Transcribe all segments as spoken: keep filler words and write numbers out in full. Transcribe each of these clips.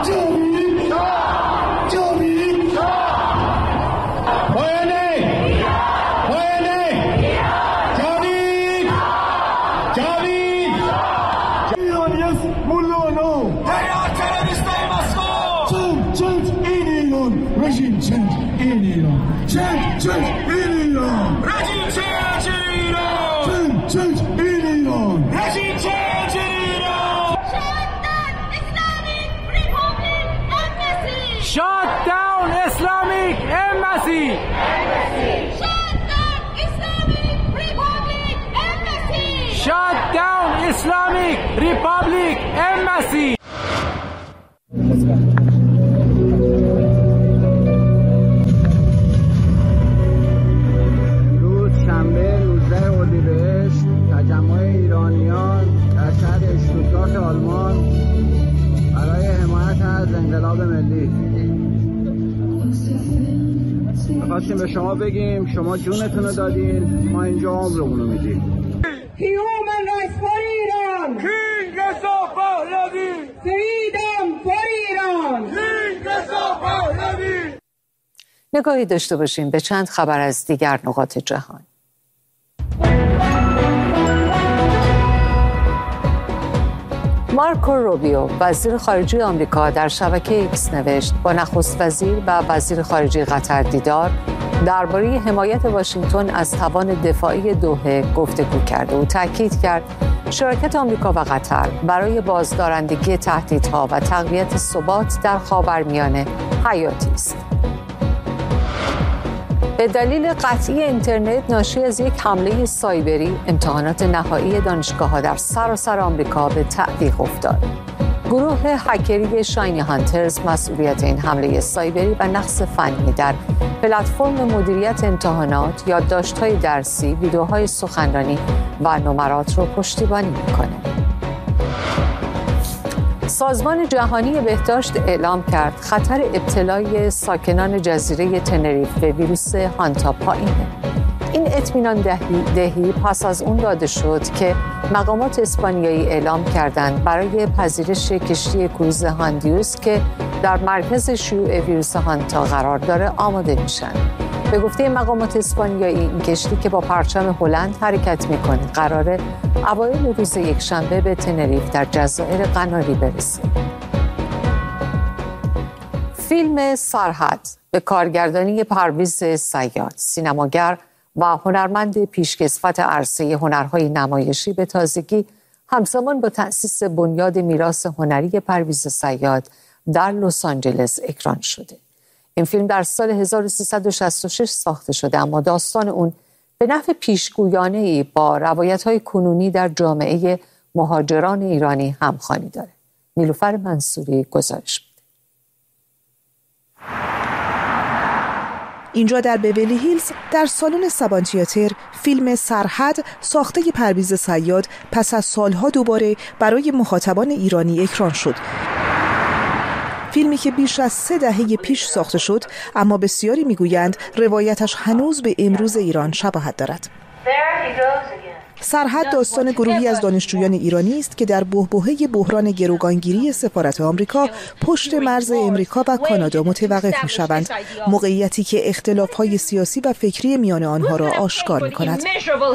Shut down Islamic Embassy! Shut down Islamic Republic Embassy! Shut down Islamic Republic Embassy! روز شنبه نوزده اردیبهشت تجمع ایرانیان در شهر اشتوتگارت آلمان برای حمایت از انقلاب ملی. می‌خواستیم به شما بگیم شما جونتون رو دادین، ما اینجا عمرمون رو میدیم. Human rights for Iran! King Reza Pahlavi! Freedom for Iran! King Reza Pahlavi! نگاهی داشته باشیم به چند خبر از دیگر نقاط جهان. مارکو روبیو وزیر خارجه آمریکا در شبکه ایکس نوشت با نخست وزیر و وزیر خارجه قطر دیدار درباره حمایت واشنگتن از توان دفاعی دوحه گفتگو کرد و تاکید کرد شراکت آمریکا و قطر برای بازدارندگی تهدیدها و تقویت ثبات در خاورمیانه حیاتی است. به دلیل قطعی اینترنت ناشی از یک حمله سایبری، امتحانات نهایی دانشگاه‌ها در سراسر آمریکا به تعویق افتاد. گروه هکری شاینی هانترز مسئولیت این حمله سایبری و نقص فنی در پلتفرم مدیریت امتحانات، یادداشت‌های درسی، ویدیوهای سخنرانی و نمرات را پشتیبانی می‌کنه. سازمان جهانی بهداشت اعلام کرد خطر ابتلای ساکنان جزیره تنریف به ویروس هانتا پایینه. این اطمینان دهی پس از اون داده شد که مقامات اسپانیایی اعلام کردند برای پذیرش کشتی کروز هاندیوس که در مرکز شیوع ویروس هانتا قرار داره آماده میشن. به گفته مقامات اسپانیایی این کشتی که با پرچم هلند حرکت میکنه قراره اوایل روز یکشنبه به تنریف در جزایر قناری برسه. فیلم سرحد به کارگردانی پرویز صیاد، سینماگر و هنرمند پیشکسوت عرصه هنرهای نمایشی به تازگی همزمان با تأسیس بنیاد میراث هنری پرویز صیاد در لس آنجلس اکران شده. این فیلم در سال هزار و سیصد و شصت و شش ساخته شده اما داستان اون به نحو پیشگویانه‌ای با روایت‌های کنونی در جامعه مهاجران ایرانی همخوانی داره. نیلوفر منصوری گزارش میده. اینجا در بیولی هیلز در سالن سبان تئاتر فیلم سرحد ساخته پرویز صیاد پس از سالها دوباره برای مخاطبان ایرانی اکران شد. فیلمی که بیش از سه دهه پیش ساخته شد اما بسیاری میگویند روایتش هنوز به امروز ایران شباهت دارد. سرحد داستان گروهی از دانشجویان ایرانی است که در بحبوحه بحران گروگانگیری سفارت آمریکا پشت مرز امریکا و کانادا متوقف می‌شوند، موقعیتی که اختلاف‌های سیاسی و فکری میان آنها را آشکار می‌کند.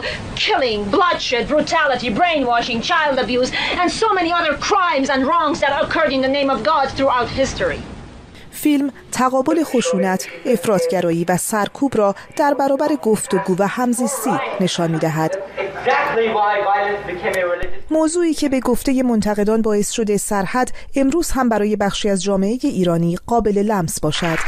فیلم تقابل خشونت، افراط‌گرایی و سرکوب را در برابر گفتگو و همزیستی نشان می‌دهد. موضوعی که به گفته منتقدان باعث شده سرحد امروز هم برای بخشی از جامعه ایرانی قابل لمس باشد.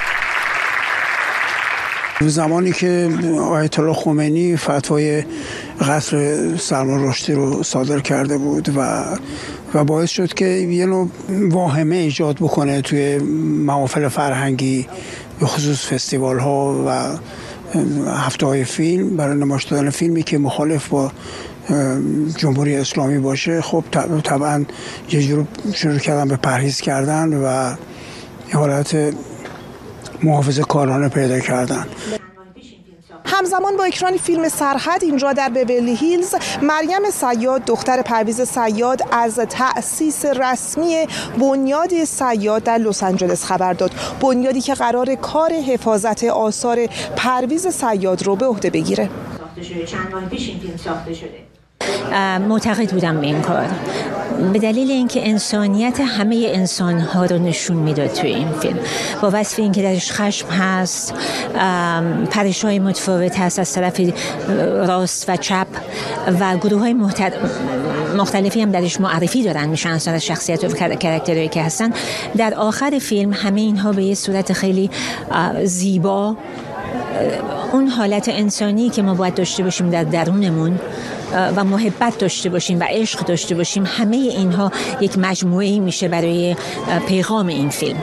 زمانی که آیت الله خمینی فتوای قتل سلمان رشدی رو صادر کرده بود و و باعث شد که یه نوع واهمه ایجاد بکنه توی محافل فرهنگی به خصوص فستیوال ها و هفته های فیلم برای نمایش دادن فیلمی که مخالف با جمهوری اسلامی باشه، خب طبعا یه جور شروع کردن به پرهیز کردن و یه حالت محافظه کارانه پیدا کردن. همزمان همزمان با اکران فیلم سرحد اینجا در بیورلی هیلز، مریم صیاد دختر پرویز صیاد از تأسیس رسمی بنیاد صیاد در لس آنجلس خبر داد. بنیادی که قرار کار حفاظت آثار پرویز صیاد رو به عهده بگیره. ساخته شده، چند ماه پیش این فیلم ساخته شده. معتقد بودم به این کار به دلیل اینکه انسانیت همه انسان‌ها رو نشون میداد توی این فیلم، با وصف اینکه درش خشم هست، پرش‌های متفاوت هست از طرف راست و چپ و گروه‌های مختلفی هم درش معرفی دارن میشن از شخصیت و کاراکترهایی که هستن. در آخر فیلم همه اینها به یه صورت خیلی زیبا اون حالت انسانی که ما باید داشته باشیم در درونمون و محبت داشته باشیم و عشق داشته باشیم، همه اینها یک مجموعه‌ای میشه برای پیغام این فیلم.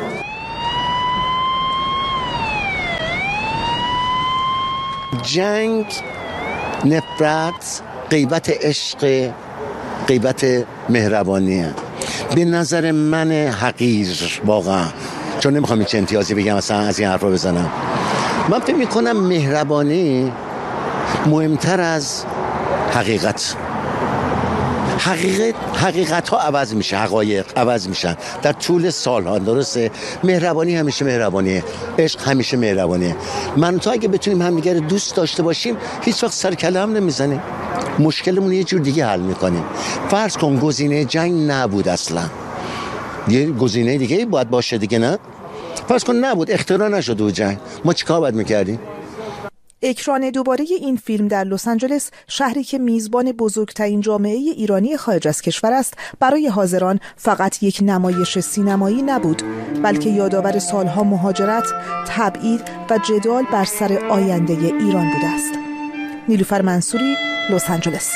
جنگ، نفرت، غیبت عشق، غیبت مهربانیه. به نظر من حقیر واقعا، چون نمیخوام هیچ امتیازی بگم اصلا از این حرفا بزنم. من فکر میکنم مهربانی مهمتر از حقیقت. حقیقت حقیقت ها عوض میشه، حقایق عوض میشن در طول سالها. درسته؟ مهربانی همیشه مهربانیه، عشق همیشه مهربانیه. من تو اگه بتونیم همدیگه رو دوست داشته باشیم، هیچ وقت سر کله هم نمیزنیم، مشکلمون یه جور دیگه حل میکنیم. فرض کن گزینه جنگ نبود، اصلا یه گزینه دیگه باید باشه دیگه، نه؟ فرض کن نبود، اختراع نشد و جنگ، ما چیکار باید میکردیم؟ اکران دوباره این فیلم در لس آنجلس، شهری که میزبان بزرگترین جامعه ایرانی خارج از کشور است، برای حاضران فقط یک نمایش سینمایی نبود، بلکه یادآور سالها مهاجرت، تبعید و جدال بر سر آینده ایران بوده است. نیلوفر منصوری، لس آنجلس.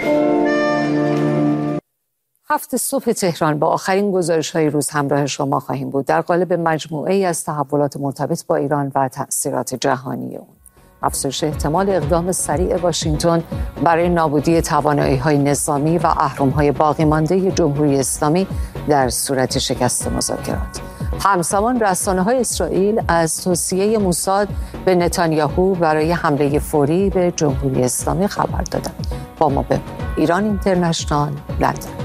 هفت صبح تهران با آخرین گزارش‌های روز همراه شما خواهیم بود در قالب مجموعه‌ای از تحولات مرتبط با ایران و تأثیرات جهانی اون. افزایش احتمال اقدام سریع واشنگتن برای نابودی توانایی‌های نظامی و اهرم‌های باقی مانده جمهوری اسلامی در صورت شکست مذاکرات. همزمان رسانه‌های اسرائیل از توصیه موساد به نتانیاهو برای حمله فوری به جمهوری اسلامی خبر دادند. با ما به ایران اینترنشنال، لندن.